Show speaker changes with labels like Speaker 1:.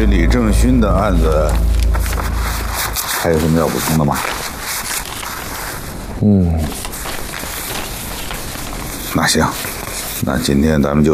Speaker 1: 李正勋的案子还有什么要补充的吗？那行，那今天咱们就